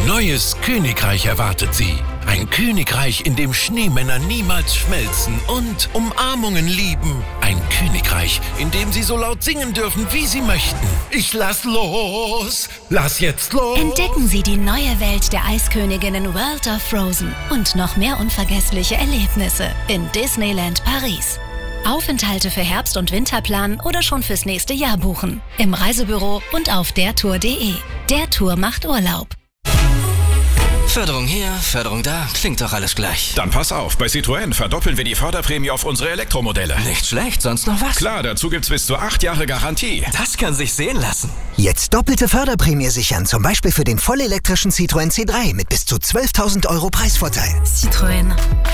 neues Königreich erwartet Sie. Ein Königreich, in dem Schneemänner niemals schmelzen und Umarmungen lieben. Ein Königreich, in dem Sie so laut singen dürfen, wie Sie möchten. Ich lass los! Lass jetzt los! Entdecken Sie die neue Welt der Eisköniginnen World of Frozen und noch mehr unvergessliche Erlebnisse in Disneyland Paris. Aufenthalte für Herbst- und Winter planen oder schon fürs nächste Jahr buchen. Im Reisebüro und auf dertour.de. Der Tour macht Urlaub. Förderung hier, Förderung da, klingt doch alles gleich. Dann pass auf, bei Citroën verdoppeln wir die Förderprämie auf unsere Elektromodelle. Nicht schlecht, sonst noch was? Klar, dazu gibt's bis zu 8 Jahre Garantie. Das kann sich sehen lassen. Jetzt doppelte Förderprämie sichern, zum Beispiel für den vollelektrischen Citroën C3 mit bis zu 12.000 € Preisvorteil. Citroën.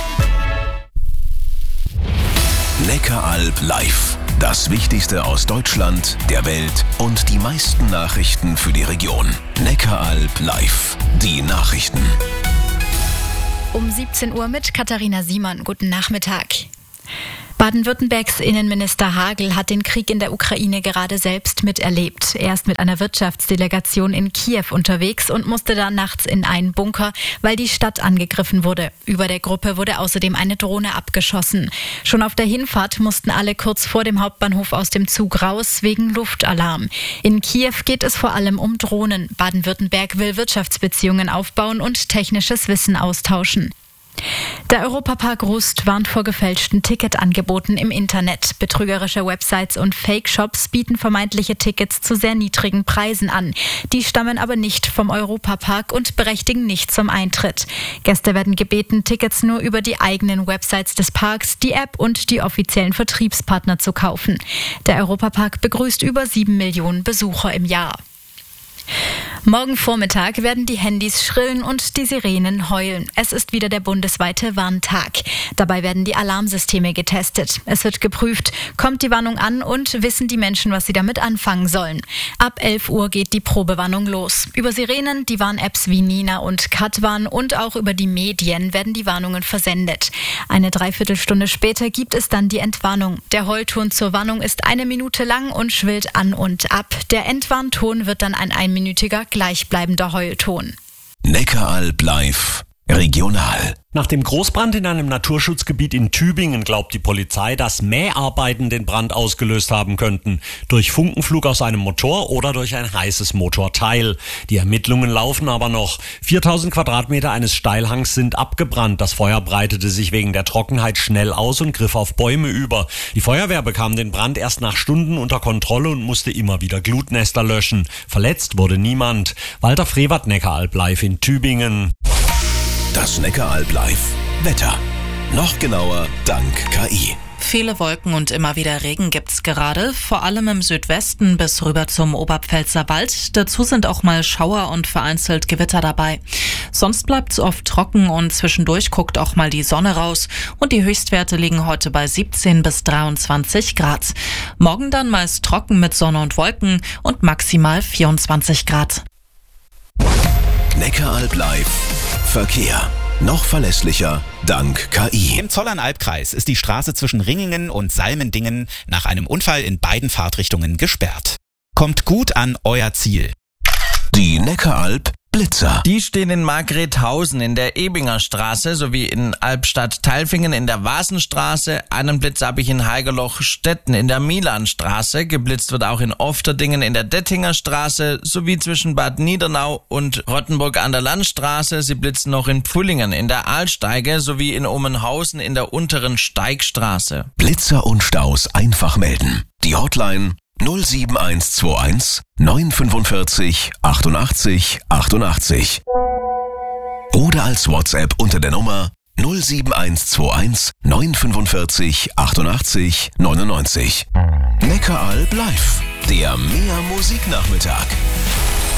Neckaralb live. Das Wichtigste aus Deutschland, der Welt und die meisten Nachrichten für die Region. Neckaralb live. Die Nachrichten. Um 17 Uhr mit Katharina Siemann. Guten Nachmittag. Baden-Württembergs Innenminister Hagel hat den Krieg in der Ukraine gerade selbst miterlebt. Er ist mit einer Wirtschaftsdelegation in Kiew unterwegs und musste dann nachts in einen Bunker, weil die Stadt angegriffen wurde. Über der Gruppe wurde außerdem eine Drohne abgeschossen. Schon auf der Hinfahrt mussten alle kurz vor dem Hauptbahnhof aus dem Zug raus, wegen Luftalarm. In Kiew geht es vor allem um Drohnen. Baden-Württemberg will Wirtschaftsbeziehungen aufbauen und technisches Wissen austauschen. Der Europapark Rust warnt vor gefälschten Ticketangeboten im Internet. Betrügerische Websites und Fake-Shops bieten vermeintliche Tickets zu sehr niedrigen Preisen an. Die stammen aber nicht vom Europapark und berechtigen nicht zum Eintritt. Gäste werden gebeten, Tickets nur über die eigenen Websites des Parks, die App und die offiziellen Vertriebspartner zu kaufen. Der Europapark begrüßt über 7 Millionen Besucher im Jahr. Morgen Vormittag werden die Handys schrillen und die Sirenen heulen. Es ist wieder der bundesweite Warntag. Dabei werden die Alarmsysteme getestet. Es wird geprüft, kommt die Warnung an und wissen die Menschen, was sie damit anfangen sollen. Ab 11 Uhr geht die Probewarnung los. Über Sirenen, die Warn-Apps wie Nina und Katwarn und auch über die Medien werden die Warnungen versendet. Eine Dreiviertelstunde später gibt es dann die Entwarnung. Der Heulton zur Warnung ist 1 Minute lang und schwillt an und ab. Der Entwarnton wird dann ein einminütiger gleichbleibender Heulton. Neckaralb live. Regional. Nach dem Großbrand in einem Naturschutzgebiet in Tübingen glaubt die Polizei, dass Mäharbeiten den Brand ausgelöst haben könnten. Durch Funkenflug aus einem Motor oder durch ein heißes Motorteil. Die Ermittlungen laufen aber noch. 4000 Quadratmeter eines Steilhangs sind abgebrannt. Das Feuer breitete sich wegen der Trockenheit schnell aus und griff auf Bäume über. Die Feuerwehr bekam den Brand erst nach Stunden unter Kontrolle und musste immer wieder Glutnester löschen. Verletzt wurde niemand. Walter Frevert, Neckaralb live in Tübingen. Das Neckaralb live. Wetter. Noch genauer dank KI. Viele Wolken und immer wieder Regen gibt's gerade, vor allem im Südwesten bis rüber zum Oberpfälzer Wald. Dazu sind auch mal Schauer und vereinzelt Gewitter dabei. Sonst bleibt's oft trocken und zwischendurch guckt auch mal die Sonne raus. Und die Höchstwerte liegen heute bei 17 bis 23 Grad. Morgen dann meist trocken mit Sonne und Wolken und maximal 24 Grad. Neckaralb live. Verkehr. Noch verlässlicher dank KI. Im Zollernalbkreis ist die Straße zwischen Ringingen und Salmendingen nach einem Unfall in beiden Fahrtrichtungen gesperrt. Kommt gut an euer Ziel. Die Neckaralb Blitzer. Die stehen in Margrethausen in der Ebinger Straße sowie in Albstadt-Tailfingen in der Vasenstraße. Einen Blitz habe ich in Haigerloch-Stetten in der Milanstraße. Geblitzt wird auch in Ofterdingen in der Dettinger Straße sowie zwischen Bad Niedernau und Rottenburg an der Landstraße. Sie blitzen noch in Pfullingen in der Aalsteige sowie in Omenhausen in der unteren Steigstraße. Blitzer und Staus einfach melden. Die Hotline 07121 945 88 88. Oder als WhatsApp unter der Nummer 07121 945 88 99. Neckaralb live. Der Mehr Musiknachmittag.